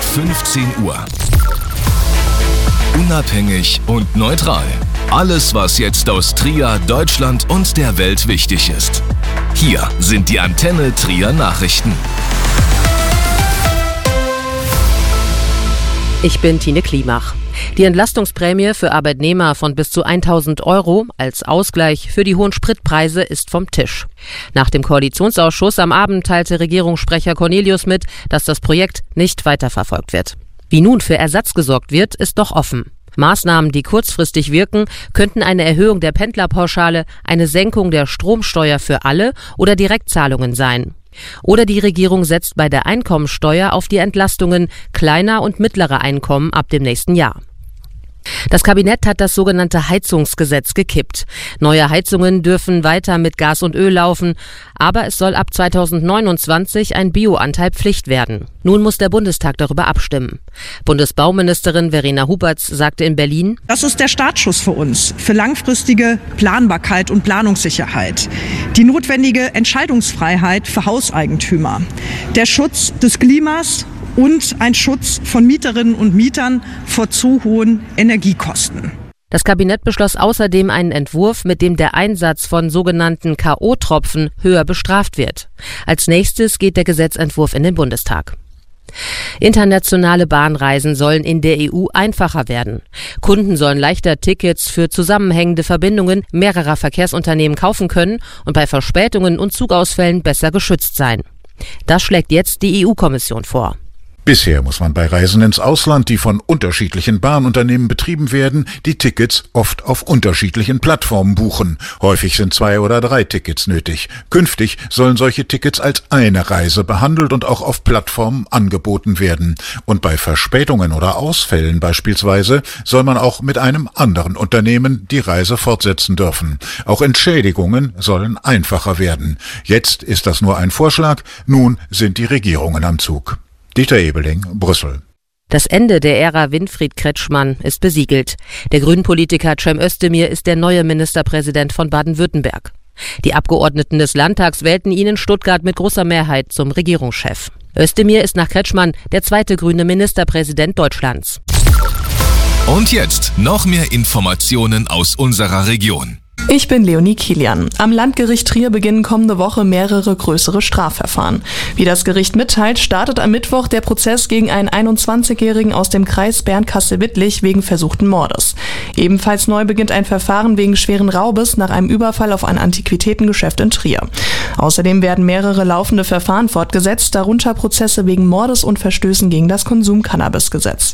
15 Uhr. Unabhängig und neutral. Alles, was jetzt aus Trier, Deutschland und der Welt wichtig ist. Hier sind die Antenne Trier Nachrichten. Ich bin Tine Klimach. Die Entlastungsprämie für Arbeitnehmer von bis zu 1.000 € als Ausgleich für die hohen Spritpreise ist vom Tisch. Nach dem Koalitionsausschuss am Abend teilte Regierungssprecher Cornelius mit, dass das Projekt nicht weiterverfolgt wird. Wie nun für Ersatz gesorgt wird, ist noch offen. Maßnahmen, die kurzfristig wirken, könnten eine Erhöhung der Pendlerpauschale, eine Senkung der Stromsteuer für alle oder Direktzahlungen sein. Oder die Regierung setzt bei der Einkommensteuer auf die Entlastungen kleiner und mittlerer Einkommen ab dem nächsten Jahr. Das Kabinett hat das sogenannte Heizungsgesetz gekippt. Neue Heizungen dürfen weiter mit Gas und Öl laufen, aber es soll ab 2029 ein Bioanteil Pflicht werden. Nun muss der Bundestag darüber abstimmen. Bundesbauministerin Verena Huberts sagte in Berlin: Das ist der Startschuss für uns, für langfristige Planbarkeit und Planungssicherheit. Die notwendige Entscheidungsfreiheit für Hauseigentümer. Der Schutz des Klimas und ein Schutz von Mieterinnen und Mietern vor zu hohen Energiekosten. Das Kabinett beschloss außerdem einen Entwurf, mit dem der Einsatz von sogenannten K.O.-Tropfen höher bestraft wird. Als nächstes geht der Gesetzentwurf in den Bundestag. Internationale Bahnreisen sollen in der EU einfacher werden. Kunden sollen leichter Tickets für zusammenhängende Verbindungen mehrerer Verkehrsunternehmen kaufen können und bei Verspätungen und Zugausfällen besser geschützt sein. Das schlägt jetzt die EU-Kommission vor. Bisher muss man bei Reisen ins Ausland, die von unterschiedlichen Bahnunternehmen betrieben werden, die Tickets oft auf unterschiedlichen Plattformen buchen. Häufig sind 2 oder 3 Tickets nötig. Künftig sollen solche Tickets als eine Reise behandelt und auch auf Plattformen angeboten werden. Und bei Verspätungen oder Ausfällen beispielsweise soll man auch mit einem anderen Unternehmen die Reise fortsetzen dürfen. Auch Entschädigungen sollen einfacher werden. Jetzt ist das nur ein Vorschlag, nun sind die Regierungen am Zug. Dieter Ebeling, Brüssel. Das Ende der Ära Winfried Kretschmann ist besiegelt. Der Grünen-Politiker Cem Özdemir ist der neue Ministerpräsident von Baden-Württemberg. Die Abgeordneten des Landtags wählten ihn in Stuttgart mit großer Mehrheit zum Regierungschef. Özdemir ist nach Kretschmann der zweite grüne Ministerpräsident Deutschlands. Und jetzt noch mehr Informationen aus unserer Region. Ich bin Leonie Kilian. Am Landgericht Trier beginnen kommende Woche mehrere größere Strafverfahren. Wie das Gericht mitteilt, startet am Mittwoch der Prozess gegen einen 21-Jährigen aus dem Kreis Bernkastel-Wittlich wegen versuchten Mordes. Ebenfalls neu beginnt ein Verfahren wegen schweren Raubes nach einem Überfall auf ein Antiquitätengeschäft in Trier. Außerdem werden mehrere laufende Verfahren fortgesetzt, darunter Prozesse wegen Mordes und Verstößen gegen das Konsum-Cannabis-Gesetz.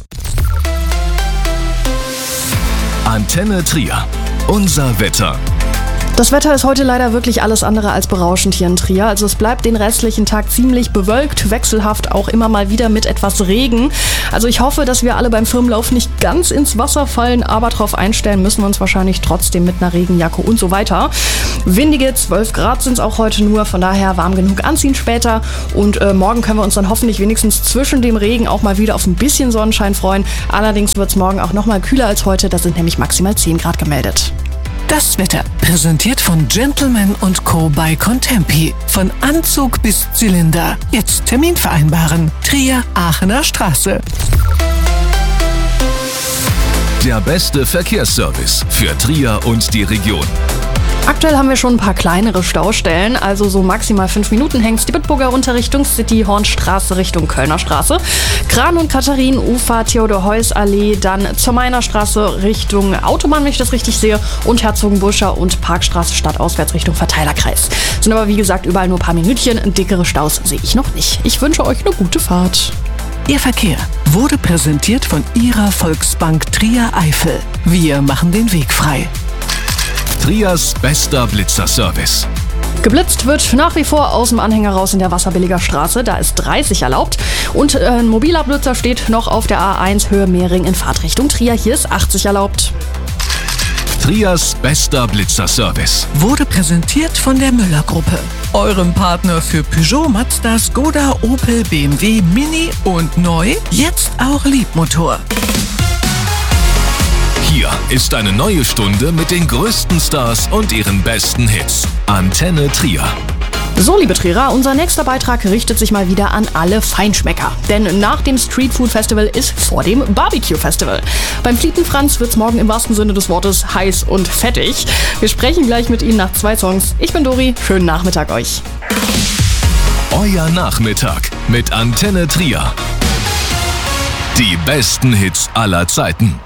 Antenne Trier. Unser Wetter. Das Wetter ist heute leider wirklich alles andere als berauschend hier in Trier. Also es bleibt den restlichen Tag ziemlich bewölkt, wechselhaft, auch immer mal wieder mit etwas Regen. Also ich hoffe, dass wir alle beim Firmenlauf nicht ganz ins Wasser fallen, aber darauf einstellen müssen wir uns wahrscheinlich trotzdem mit einer Regenjacke und so weiter. Windige 12 Grad sind es auch heute nur, von daher warm genug anziehen später. Und morgen können wir uns dann hoffentlich wenigstens zwischen dem Regen auch mal wieder auf ein bisschen Sonnenschein freuen. Allerdings wird es morgen auch noch mal kühler als heute, da sind nämlich maximal 10 Grad gemeldet. Das Wetter, präsentiert von Gentleman & Co. bei Contempi. Von Anzug bis Zylinder. Jetzt Termin vereinbaren. Trier, Aachener Straße. Der beste Verkehrsservice für Trier und die Region. Aktuell haben wir schon ein paar kleinere Staustellen, also so maximal 5 Minuten hängt's die Bitburger runter Richtung City, Hornstraße Richtung Kölner Straße, Kran- und Katharinen-Ufer, Theodor-Heuss-Allee, dann zur Meiner Straße Richtung Autobahn, wenn ich das richtig sehe, und Herzogenbusscher und Parkstraße stadtauswärts Richtung Verteilerkreis. Sind aber wie gesagt überall nur ein paar Minütchen, dickere Staus sehe ich noch nicht. Ich wünsche euch eine gute Fahrt. Ihr Verkehr wurde präsentiert von Ihrer Volksbank Trier Eifel. Wir machen den Weg frei. Triers bester Blitzerservice. Geblitzt wird nach wie vor aus dem Anhänger raus in der Wasserbilliger Straße. Da ist 30 erlaubt. Und ein mobiler Blitzer steht noch auf der A1 Höhe Mehring in Fahrtrichtung Trier. Hier ist 80 erlaubt. Triers bester Blitzerservice wurde präsentiert von der Müller-Gruppe. Eurem Partner für Peugeot, Mazda, Skoda, Opel, BMW, Mini und neu, jetzt auch Liebmotor. Hier ist eine neue Stunde mit den größten Stars und ihren besten Hits. Antenne Trier. So, liebe Trierer, unser nächster Beitrag richtet sich mal wieder an alle Feinschmecker. Denn nach dem Street Food Festival ist vor dem Barbecue Festival. Beim Flietenfranz wird's morgen im wahrsten Sinne des Wortes heiß und fettig. Wir sprechen gleich mit Ihnen nach 2 Songs. Ich bin Dori, schönen Nachmittag euch. Euer Nachmittag mit Antenne Trier. Die besten Hits aller Zeiten.